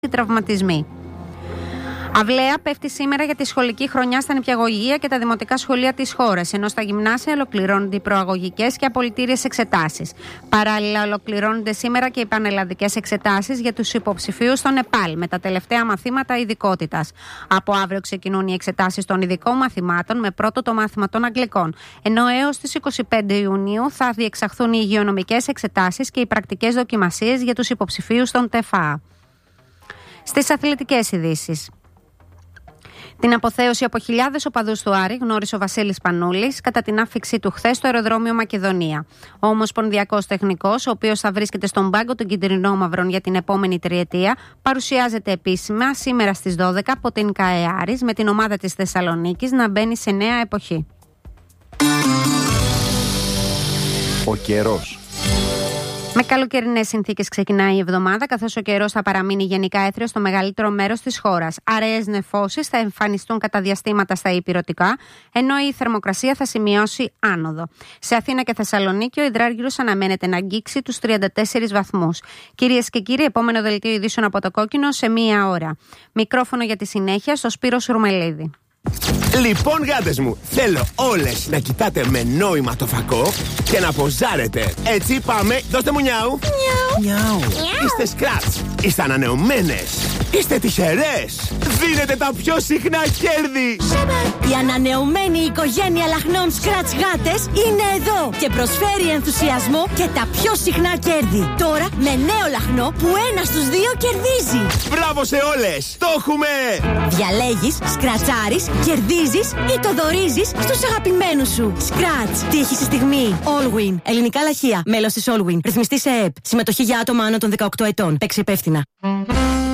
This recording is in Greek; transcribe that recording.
τραυματισμοί. Αυλαία πέφτει σήμερα για τη σχολική χρονιά στα νηπιαγωγεία και τα δημοτικά σχολεία της χώρας, ενώ στα γυμνάσια ολοκληρώνονται οι προαγωγικές και απολυτήριες εξετάσεις. Παράλληλα, ολοκληρώνονται σήμερα και οι πανελλαδικές εξετάσεις για τους υποψηφίους στο Νεπάλ, με τα τελευταία μαθήματα ειδικότητας. Από αύριο ξεκινούν οι εξετάσεις των ειδικών μαθημάτων, με πρώτο το μάθημα των Αγγλικών, ενώ έως τις 25 Ιουνίου θα διεξαχθούν οι υγειονομικές εξετάσεις και οι πρακτικές δοκιμασίες για τους υποψηφίους στον ΤΕΦΑ. Στις αθλητικές ειδήσεις. Την αποθέωση από χιλιάδες οπαδούς του Άρη γνώρισε ο Βασίλης Πανούλης κατά την άφιξή του χθες στο αεροδρόμιο Μακεδονία. Ο ομοσπονδιακός τεχνικός, ο οποίος θα βρίσκεται στον πάγκο των κυτρινόμαυρων για την επόμενη τριετία, παρουσιάζεται επίσημα σήμερα στις 12 από την ΚΑΕ Άρης, με την ομάδα της Θεσσαλονίκης να μπαίνει σε νέα εποχή. Ο καιρός. Με καλοκαιρινές συνθήκες ξεκινάει η εβδομάδα, καθώς ο καιρός θα παραμείνει γενικά έθριος στο μεγαλύτερο μέρος της χώρας. Αραιές νεφώσεις θα εμφανιστούν κατά διαστήματα στα ηπειρωτικά, ενώ η θερμοκρασία θα σημειώσει άνοδο. Σε Αθήνα και Θεσσαλονίκη ο υδράργυρος αναμένεται να αγγίξει τους 34 βαθμούς. Κυρίες και κύριοι, επόμενο δελτίο ειδήσεων από το Κόκκινο σε μία ώρα. Μικρόφωνο για τη συνέχεια στο Σπύρο Σουρμελίδη. Λοιπόν, γάτες μου, θέλω όλες να κοιτάτε με νόημα το φακό και να ποζάρετε. Έτσι πάμε, δώστε μου νιάου. Νιάου. Είστε σκράτς, είστε ανανεωμένες, είστε τυχερές. Δίνετε τα πιο συχνά κέρδη. Η ανανεωμένη οικογένεια λαχνών σκράτς γάτες είναι εδώ και προσφέρει ενθουσιασμό και τα πιο συχνά κέρδη. Τώρα με νέο λαχνό που ένα στους δύο κερδίζει. Μπράβο σε όλες, το έχουμε. Διαλέγεις, σκρατσάρεις, κερδίζεις ή το δωρίζεις στους αγαπημένους σου. Σκράτς. Τύχη στη στιγμή. Allwin. Ελληνικά λαχεία. Μέλος της Allwin. Ρυθμιστή σε ΕΕΠ. Συμμετοχή για άτομα άνω των 18 ετών. Παίξε υπεύθυνα.